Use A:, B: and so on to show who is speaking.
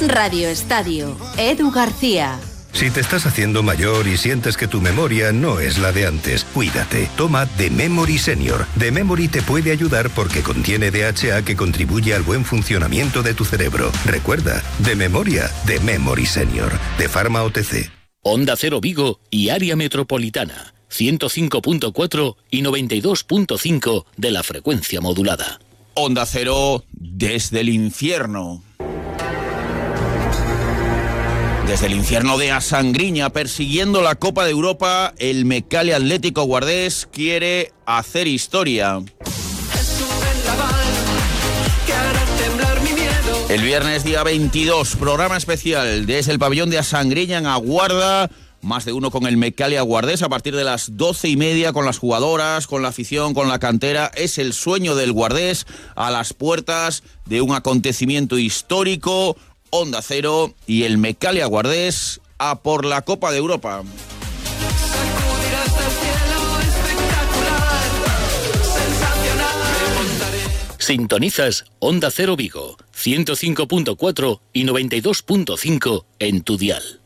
A: Radio Estadio. Edu García.
B: Si te estás haciendo mayor y sientes que tu memoria no es la de antes, cuídate. Toma The Memory Senior. The Memory te puede ayudar porque contiene DHA que contribuye al buen funcionamiento de tu cerebro. Recuerda, de memoria, The Memory Senior. De Pharma OTC.
C: Onda Cero Vigo y Área Metropolitana. 105.4 y 92.5 de la frecuencia modulada.
D: Onda Cero desde el infierno. Desde el infierno de Asangriña, persiguiendo la Copa de Europa, el Mecalia Atlético Guardés quiere hacer historia. El viernes día 22, programa especial desde el pabellón de Asangriña en Aguarda. Más de uno con el Mecalia Guardés a partir de las 12:30 con las jugadoras, con la afición, con la cantera. Es el sueño del Guardés a las puertas de un acontecimiento histórico. Onda Cero y el Mecalia Guardés a por la Copa de Europa.
C: Sintonizas Onda Cero Vigo, 105.4 y 92.5 en tu dial.